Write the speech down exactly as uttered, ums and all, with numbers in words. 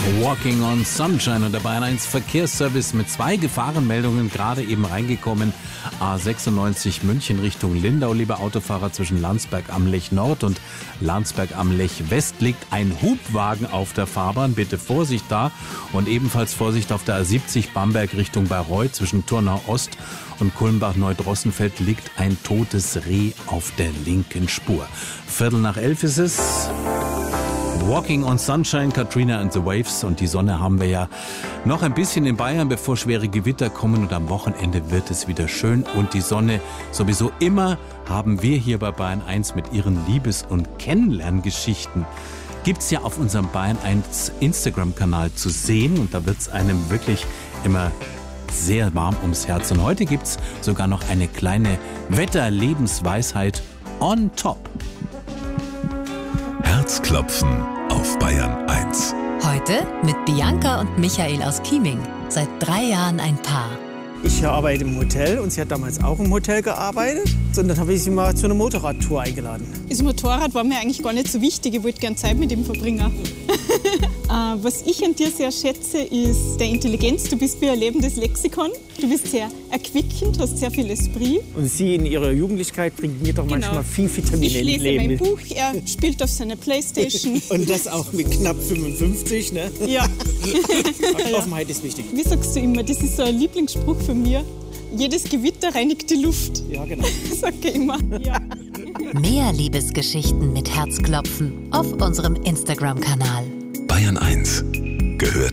Walking on Sunshine und der Bayern eins Verkehrsservice mit zwei Gefahrenmeldungen gerade eben reingekommen. A sechsundneunzig München Richtung Lindau, liebe Autofahrer, zwischen Landsberg am Lech Nord und Landsberg am Lech West liegt ein Hubwagen auf der Fahrbahn. Bitte Vorsicht da und ebenfalls Vorsicht auf der A siebzig Bamberg Richtung Bayreuth. Zwischen Turnau Ost und Kulmbach-Neudrossenfeld liegt ein totes Reh auf der linken Spur. Viertel nach elf ist es. Walking on Sunshine, Katrina and the Waves. Und die Sonne haben wir ja noch ein bisschen in Bayern, bevor schwere Gewitter kommen. Und am Wochenende wird es wieder schön. Und die Sonne sowieso immer haben wir hier bei Bayern eins mit ihren Liebes- und Kennenlerngeschichten. Gibt's ja auf unserem Bayern eins Instagram-Kanal zu sehen. Und da wird's einem wirklich immer sehr warm ums Herz. Und heute gibt's sogar noch eine kleine Wetter-Lebensweisheit on top. Herzklopfen auf Bayern eins. Heute mit Bianca und Michael aus Chieming. Seit drei Jahren ein Paar. Ich arbeite im Hotel und sie hat damals auch im Hotel gearbeitet. Und dann habe ich sie mal zu einer Motorradtour eingeladen. Das Motorrad war mir eigentlich gar nicht so wichtig. Ich wollte gerne Zeit mit ihm verbringen. äh, was ich an dir sehr schätze, ist der Intelligenz. Du bist wie ein lebendes Lexikon. Du bist sehr erquickend, hast sehr viel Esprit. Und sie in ihrer Jugendlichkeit bringt mir doch Genau. manchmal viel Vitamine Ich ins lese Leben. mein Buch, er spielt auf seiner Playstation. Und das auch mit knapp fünfundfünfzig, ne? Ja. Offenheit ist wichtig. Wie sagst du immer, das ist so ein Lieblingsspruch von mir. Jedes Gewitter reinigt die Luft. Ja, genau. Sag ich immer. Ja. Mehr Liebesgeschichten mit Herzklopfen auf unserem Instagram-Kanal. Bayern eins gehört